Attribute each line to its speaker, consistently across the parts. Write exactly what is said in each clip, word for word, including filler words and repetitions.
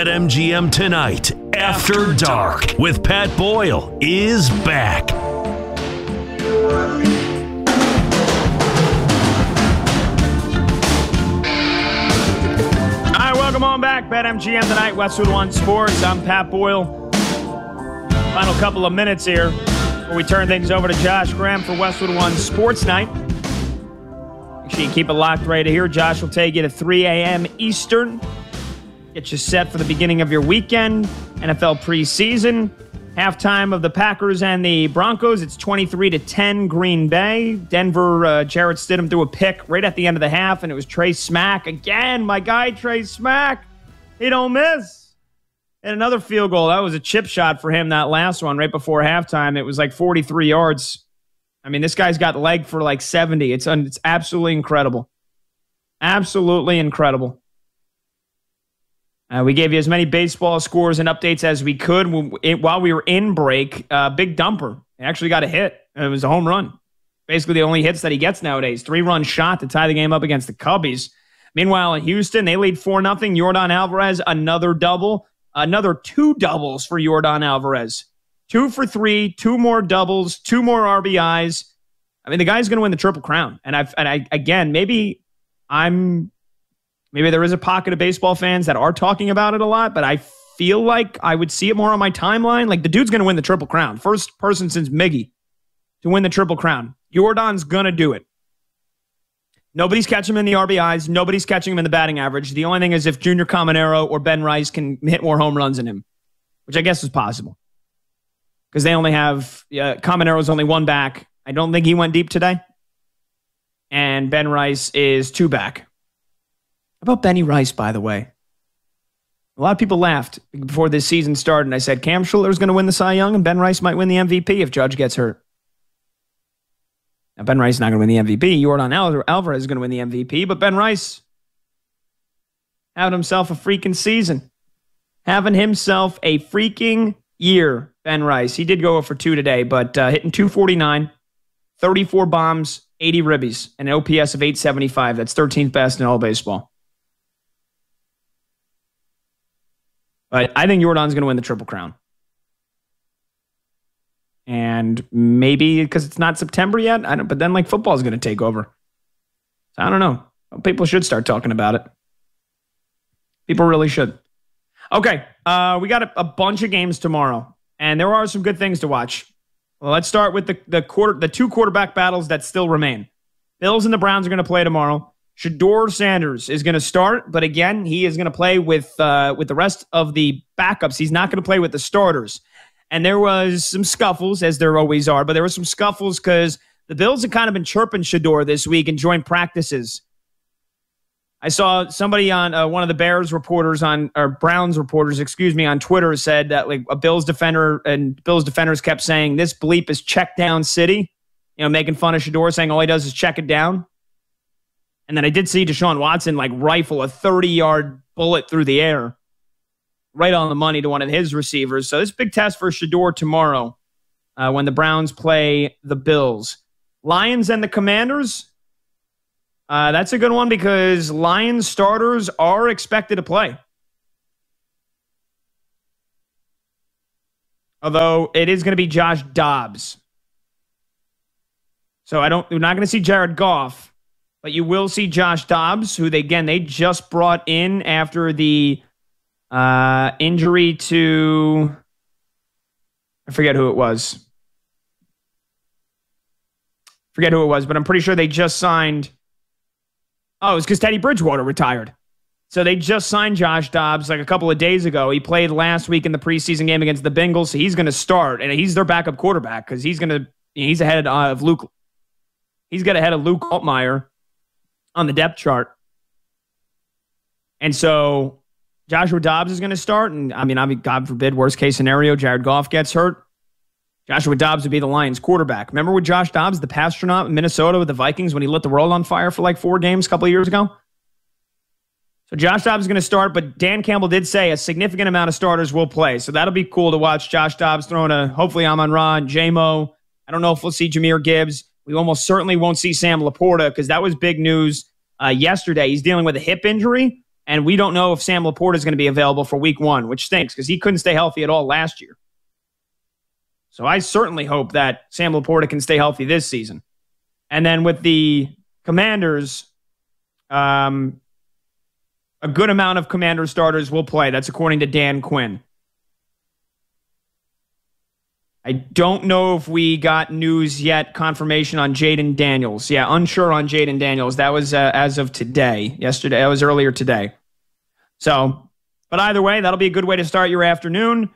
Speaker 1: BetMGM Tonight After Dark with Pat Boyle is back.
Speaker 2: All right, welcome on back. BetMGM Tonight, Westwood One Sports. I'm Pat Boyle. Final couple of minutes here before we turn things over to Josh Graham for Westwood One Sports Night. Make sure you keep it locked right here. Josh will take you to three a.m. Eastern. Get you set for the beginning of your weekend. N F L preseason. Halftime of the Packers and the Broncos. It's twenty-three to ten Green Bay. Denver, uh, Jarrett Stidham threw a pick right at the end of the half, and it was Trey Smack. Again, my guy Trey Smack. He don't miss. And another field goal. That was a chip shot for him, that last one, right before halftime. It was like forty-three yards. I mean, this guy's got leg for like seventy. It's, un- it's absolutely incredible. Absolutely incredible. Uh, we gave you as many baseball scores and updates as we could while we were in break. Uh, big dumper. He actually got a hit. It was a home run. Basically the only hits that he gets nowadays. Three-run shot to tie the game up against the Cubbies. Meanwhile, in Houston, they lead four nothing. Yordan Alvarez, another double. Another two doubles for Yordan Alvarez. Two for three, two more doubles, two more R B Is. I mean, the guy's going to win the Triple Crown. And, I've, and I, again, maybe I'm... Maybe there is a pocket of baseball fans that are talking about it a lot, but I feel like I would see it more on my timeline. Like, the dude's going to win the Triple Crown. First person since Miggy to win the Triple Crown. Yordan's going to do it. Nobody's catching him in the R B Is. Nobody's catching him in the batting average. The only thing is if Junior Caminero or Ben Rice can hit more home runs than him, which I guess is possible. Because they only have, uh, Caminero's only one back. I don't think he went deep today. And Ben Rice is two back. How about Benny Rice, by the way? A lot of people laughed before this season started, and I said Cam Schiller's going to win the Cy Young, and Ben Rice might win the M V P if Judge gets hurt. Now, Ben Rice is not going to win the M V P. Yordan Alvarez is going to win the M V P, but Ben Rice having himself a freaking season. Having himself a freaking year, Ben Rice. He did go for two today, but uh, hitting two forty-nine, thirty-four bombs, eighty ribbies, and an O P S of eight seventy-five. That's thirteenth best in all baseball. But I think Yordan's going to win the Triple Crown. And maybe because it's not September yet, I don't, but then like football is going to take over. So I don't know. People should start talking about it. People really should. Okay, uh, we got a, a bunch of games tomorrow, and there are some good things to watch. Well, let's start with the the quarter the two quarterback battles that still remain. Bills and the Browns are going to play tomorrow. Shedeur Sanders is going to start, but again, he is going to play with uh, with the rest of the backups. He's not going to play with the starters. And there was some scuffles, as there always are, but there were some scuffles because the Bills have kind of been chirping Shedeur this week in joint practices. I saw somebody on uh, one of the Bears reporters on, or Browns reporters, excuse me, on Twitter said that like a Bills defender and Bills defenders kept saying this bleep is check down city, you know, making fun of Shedeur, saying all he does is check it down. And then I did see Deshaun Watson like rifle a thirty-yard bullet through the air, right on the money to one of his receivers. So this big test for Shedeur tomorrow uh, when the Browns play the Bills. Lions and the Commanders. Uh, that's a good one because Lions starters are expected to play. Although it is going to be Josh Dobbs. So I don't, we're not going to see Jared Goff, but you will see Josh Dobbs, who they, again, they just brought in after the uh, injury to, I forget who it was. Forget who it was, but I'm pretty sure they just signed. Oh, it's because Teddy Bridgewater retired. So they just signed Josh Dobbs like a couple of days ago. He played last week in the preseason game against the Bengals, so he's going to start, and he's their backup quarterback because he's going to he's ahead of Luke. He's got ahead of Luke Altmaier on the depth chart, and so Joshua Dobbs is going to start. And I mean, I mean, God forbid, worst case scenario, Jared Goff gets hurt. Joshua Dobbs would be the Lions quarterback. Remember with Josh Dobbs, the astronaut in Minnesota with the Vikings when he lit the world on fire for like four games a couple of years ago? So Josh Dobbs is going to start, but Dan Campbell did say a significant amount of starters will play. So that'll be cool to watch Josh Dobbs throwing a, hopefully Amon-Ra and J-Mo. I don't know if we'll see Jahmyr Gibbs. We almost certainly won't see Sam Laporta because that was big news uh, yesterday. He's dealing with a hip injury. And we don't know if Sam Laporta is going to be available for week one, which stinks because he couldn't stay healthy at all last year. So I certainly hope that Sam Laporta can stay healthy this season. And then with the Commanders, um, a good amount of Commander starters will play. That's according to Dan Quinn. I don't know if we got news yet, confirmation on Jaden Daniels. Yeah, unsure on Jaden Daniels. That was uh, as of today. Yesterday, that was earlier today. So, but either way, that'll be a good way to start your afternoon.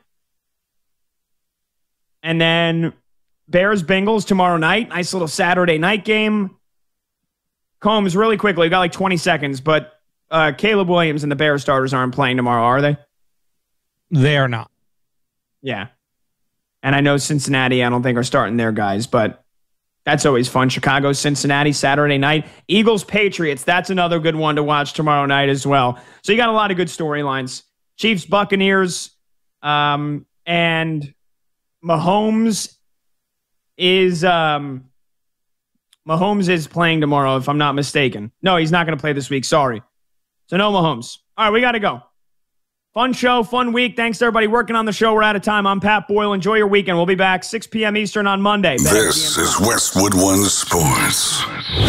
Speaker 2: And then Bears-Bengals tomorrow night. Nice little Saturday night game. Combs, really quickly, we got like twenty seconds, but uh, Caleb Williams and the Bears starters aren't playing tomorrow, are they?
Speaker 3: They are not.
Speaker 2: Yeah. And I know Cincinnati, I don't think, are starting their guys, but that's always fun. Chicago, Cincinnati, Saturday night. Eagles, Patriots, that's another good one to watch tomorrow night as well. So you got a lot of good storylines. Chiefs, Buccaneers, um, and Mahomes is um, Mahomes is playing tomorrow, if I'm not mistaken. No, he's not going to play this week. Sorry. So no Mahomes. All right, we got to go. Fun show, fun week. Thanks to everybody working on the show. We're out of time. I'm Pat Boyle. Enjoy your weekend. We'll be back six p.m. Eastern on Monday.
Speaker 4: This is Westwood One Sports.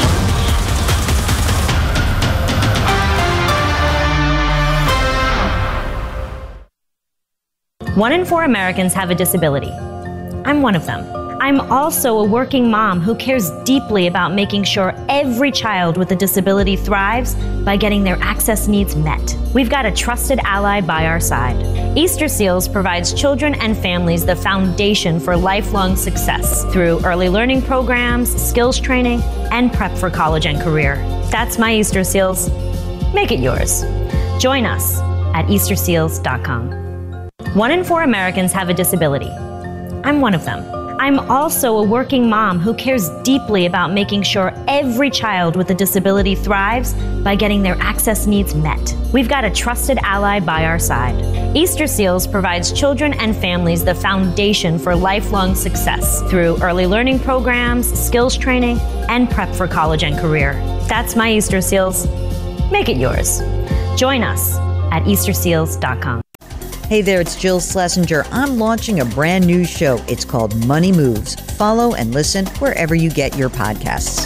Speaker 5: One in four Americans have a disability. I'm one of them. I'm also a working mom who cares deeply about making sure every child with a disability thrives by getting their access needs met. We've got a trusted ally by our side. Easter Seals provides children and families the foundation for lifelong success through early learning programs, skills training, and prep for college and career. That's my Easter Seals. Make it yours. Join us at Easter Seals dot com. One in four Americans have a disability. I'm one of them. I'm also a working mom who cares deeply about making sure every child with a disability thrives by getting their access needs met. We've got a trusted ally by our side. Easter Seals provides children and families the foundation for lifelong success through early learning programs, skills training, and prep for college and career. That's my Easter Seals. Make it yours. Join us at Easter Seals dot com.
Speaker 6: Hey there, it's Jill Schlesinger. I'm launching a brand new show. It's called Money Moves. Follow and listen wherever you get your podcasts.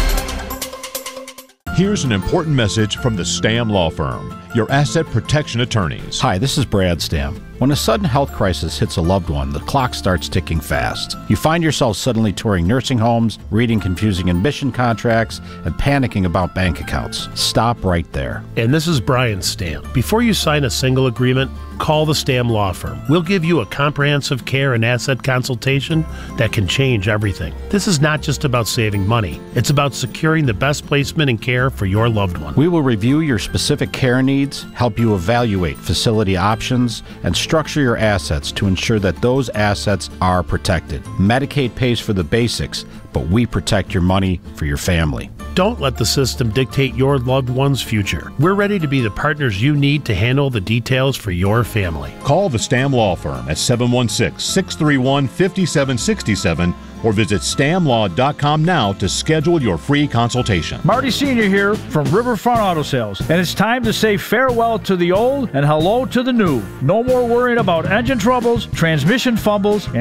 Speaker 7: Here's an important message from the Stamm Law Firm, your asset protection attorneys.
Speaker 8: Hi, this is Brad Stamm. When a sudden health crisis hits a loved one, the clock starts ticking fast. You find yourself suddenly touring nursing homes, reading confusing admission contracts, and panicking about bank accounts. Stop right there.
Speaker 9: And this is Brian Stamm. Before you sign a single agreement, call the Stamm Law Firm. We'll give you a comprehensive care and asset consultation that can change everything. This is not just about saving money. It's about securing the best placement and care for your loved one.
Speaker 8: We will review your specific care needs, help you evaluate facility options, and structure your assets to ensure that those assets are protected. Medicaid pays for the basics, but we protect your money for your family.
Speaker 9: Don't let the system dictate your loved one's future. We're ready to be the partners you need to handle the details for your family.
Speaker 7: Call the Stamm Law Firm at seven one six, six three one, five seven six seven or visit stam law dot com now to schedule your free consultation.
Speaker 10: Marty Senior here from Riverfront Auto Sales, and it's time to say farewell to the old and hello to the new. No more worrying about engine troubles, transmission fumbles, and